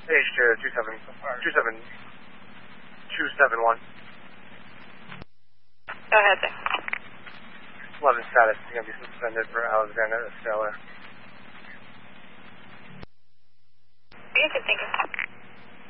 27271. Go ahead, sir. 11 status is going to be suspended for Alexander Estella. You can think of